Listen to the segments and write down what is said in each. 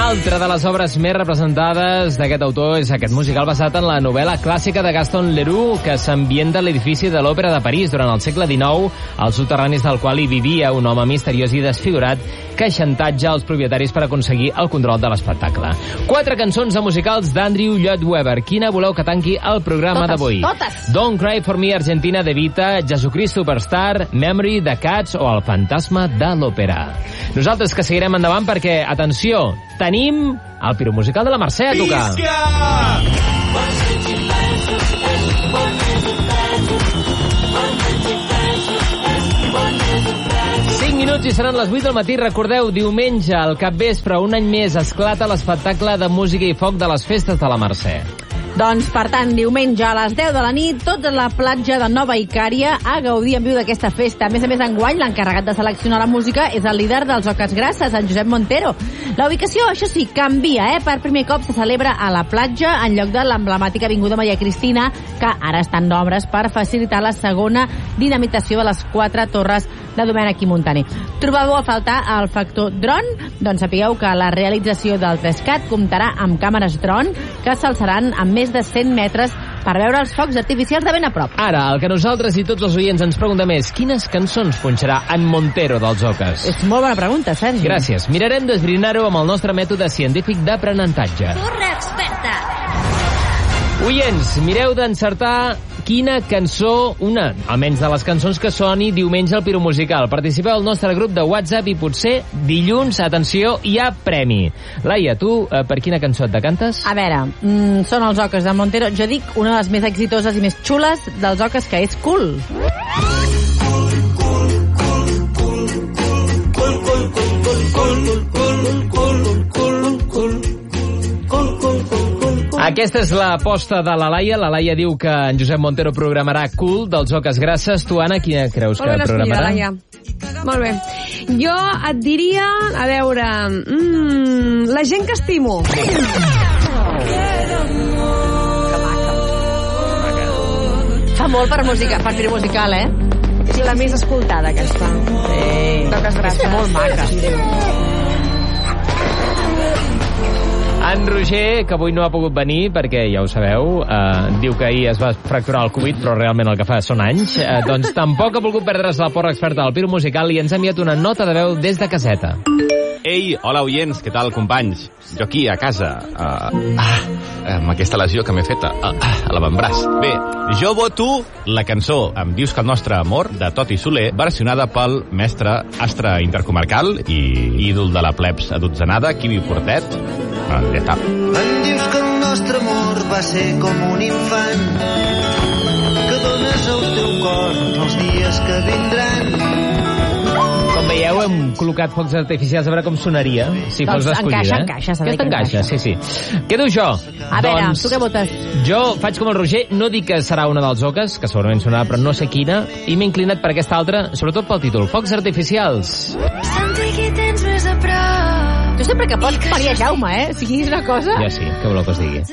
altra de les obres més representades d'aquest autor és aquest musical basat en la novel·la clàssica de Gaston Leroux, que s'ambienta a l'edifici de l'Òpera de París durant el segle XIX, als soterranis del qual hi vivia un home misteriós i desfigurat que xantatja els propietaris per aconseguir el control de l'espectacle. 4 cançons de musicals d'Andrew Lloyd Webber. Quina voleu que tanqui el programa d'avui? Totes! Don't Cry for Me, Argentina, de Vita, Jesucrist Superstar, Memory, de Cats o El fantasma de l'òpera. Nosaltres que seguirem endavant perquè, atenció, tenim el piromusical de la Mercè a tocar. Minuts i seran les 8 del matí. Recordeu, diumenge al capvespre, un any més, esclata l'espectacle de música i foc de les festes de la Mercè. Doncs, per tant, diumenge a les 10 de la nit, tots a la platja de Nova Icària a gaudir en viu d'aquesta festa. A més, enguany, l'encarregat de seleccionar la música és el líder dels Oques Grasses, en Josep Montero. La ubicació, això sí, canvia, Per primer cop se celebra a la platja en lloc de l'emblemàtica Avinguda Maria Cristina, que ara estan d'obres per facilitar la segona dinamitació de les 4 torres de Domènech i Montaner. Trobàveu a faltar el factor dron? Doncs sapigueu que la realització del Trescat comptarà amb càmeres dron que s'alçaran a més de 100 metres per veure els focs artificials de ben a prop. Ara, el que nosaltres i tots els oients ens preguntem és quines cançons punxarà en Montero dels Oques? És molt bona pregunta, Sergi. Gràcies. Mirarem d'esbrinar-ho amb el nostre mètode científic d'aprenentatge. Torre experta. Oients, mireu d'encertar quina cançó, una, almenys de les cançons que soni diumenge al piromusical. Participeu al nostre grup de WhatsApp i potser dilluns, atenció, hi ha premi. Laia, tu per quina cançó et decantes? A veure, són els Oques de Montero. Jo dic una de les més exitoses i més xules dels Oques, que és Cool. Aquesta és l'aposta de la Laia. La Laia diu que en Josep Montero programarà Cool dels Oques Grasses. Tu, Anna, quina creus que programarà? Laia. Molt bé. Jo et diria, a veure, La gent que estimo. Fa molt per piromusical, És la més escoltada, aquesta. D'Oques Grasses. És molt maca. En Roger, que avui no ha pogut venir perquè, ja ho sabeu, diu que ahir es va fracturar el Covid, però realment el que fa són anys, doncs tampoc ha volgut perdre's la porra experta del Piro Musical i ens ha enviat una nota de veu des de caseta. Ei, hola oients, què tal, companys? Jo aquí, a casa, amb aquesta lesió que m'he fet a l'avantbraç. Bé, jo voto la cançó Em dius que el nostre amor, de Toti Soler, versionada pel mestre astre intercomarcal i ídol de la plebs adotzenada, Quibi Portet. Ja està. Em dius que el nostre amor va ser com un infant que dones al teu cor els dies que vindran. Com veieu, hem col·locat focs artificials a veure com sonaria si fos escollida. Encaixa. Aquesta encaixa, sí. Quedo jo. A veure, tu què votes? Jo faig com el Roger, no dic que serà una dels Oques, que segurament sonarà, però no sé quina, i m'he inclinat per aquesta altra, sobretot pel títol, Focs artificials. Sentir que tens més a prop. Tu sempre que pots Maria Jaume, si quis una cosa... Ja sí, què voleu que us digui?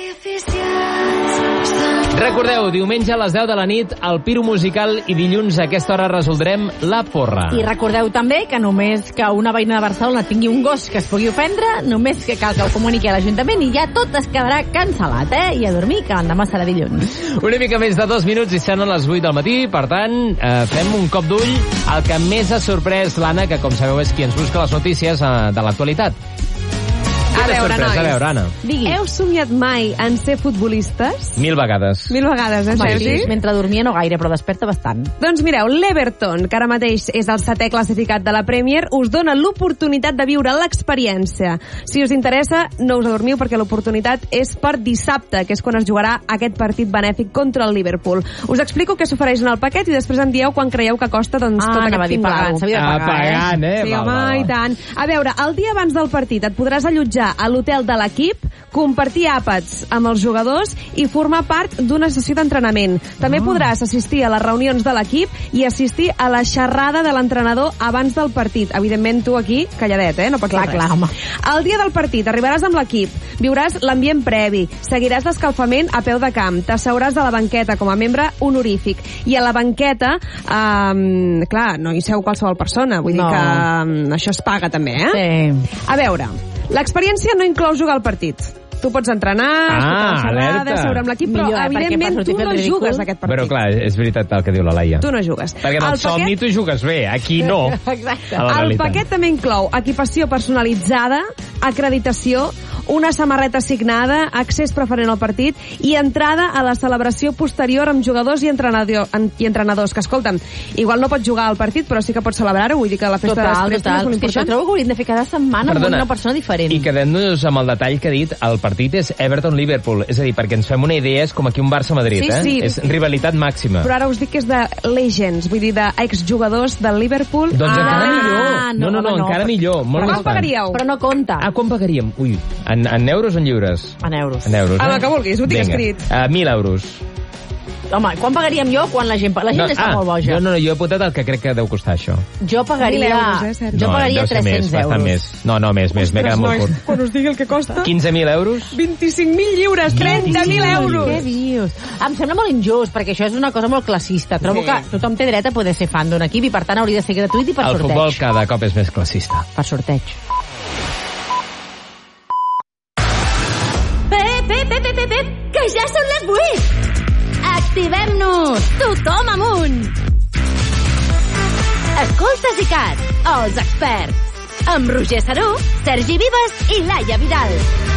Recordeu, diumenge a les 10 de la nit, el Piro Musical, i dilluns a aquesta hora resoldrem la porra. I recordeu també que només que una veïna de Barcelona tingui un gos que es pugui ofendre, només que cal que ho comuniqui a l'Ajuntament i ja tot es quedarà cancel·lat, I a dormir, que l'endemà serà dilluns. Una mica més de 2 minuts i seran a les 8 del matí, per tant, fem un cop d'ull al que més ha sorprès l'Anna, que com sabeu és qui ens busca les notícies de l'actualitat. A veure, nois, Anna. Digui. Heu somiat mai en ser futbolistes? 1000 vegades. 1000 vegades, Sergi? Sí, mentre dormia no gaire, però desperta bastant. Doncs mireu, l'Everton, que ara mateix és el 7è classificat de la Premier, us dona l'oportunitat de viure l'experiència. Si us interessa, no us adormiu perquè l'oportunitat és per dissabte, que és quan es jugarà aquest partit benèfic contra el Liverpool. Us explico què s'ofereix en el paquet i després em dieu quan creieu que costa tot aquest pagant. S'havia de pagar, pagant, Sí, home, i tant. A veure, el dia abans del partit et podràs allotjar a l'hotel de l'equip, compartir àpats amb els jugadors i formar part d'una sessió d'entrenament. També podràs assistir a les reunions de l'equip i assistir a la xerrada de l'entrenador abans del partit. Evidentment, tu aquí, calladet, no pots dir res. Clar, home. El dia del partit arribaràs amb l'equip, viuràs l'ambient previ, seguiràs l'escalfament a peu de camp, t'asseuràs a la banqueta com a membre honorífic. I a la banqueta, clar, no hi seu qualsevol persona, vull dir que això es paga també, Sí. A veure, L'experiència no inclou jugar al partit. Tu pots entrenar, escoltar ensalada, alerta. seure amb l'equip, però Millor, evidentment perquè per tu no sortir jugues ridícul. aquest partit. Però clar, és veritat el que diu la Laia. Tu no jugues. Perquè en el somni tu jugues bé, aquí no. Exacte. A la El realitat. paquet també inclou equipació personalitzada, acreditació, una samarreta signada, accés preferent al partit i entrada a la celebració posterior amb jugadors i entrenadors. Que, escolta'm, igual no pots jugar al partit, però sí que pots celebrar-ho. Vull dir que la festa Total. després també és molt És que això important. trobo que hauríem de fer cada setmana amb una persona diferent. I quedem-nos amb el detall que ha dit, el partit és Everton-Liverpool, és a dir, perquè ens fem una idea, és com aquí un Barça-Madrid, Sí, eh? sí. És rivalitat màxima. Però ara us dic que és de legends, vull dir d'exjugadors del Liverpool. Doncs encara Ah, millor. No, encara millor. Molt Quan més pagaríeu? Però no compta. Quan pagaríem? Ui, en euros o en lliures? En euros. En euros, El que vulguis, ho tinc escrit. 1.000 euros. Home, quan pagaríem jo? Quan la gent està molt boja. Jo he apuntat el que crec que deu costar això. Jo pagaria... 1.000 euros, Sergi? Jo pagaria deu ser 300 més, bastant euros. més. No, més, m'he quedat molt curt. Quan us digui el que costa... 15.000 euros? 25.000 lliures, 30.000 euros. Què dius? Em sembla molt injust, perquè això és una cosa molt classista. Trobo que tothom té dret a poder ser fan d'un equip i, per tant, hauria de ser gratuït i per El sorteig. futbol cada cop és més classista. Per sorteig. Pep, que ja són les 8! Activem-nos! Tothom amunt! Escoltes ICAT, els experts. Amb Roger Saró, Sergi Vives i Laia Vidal.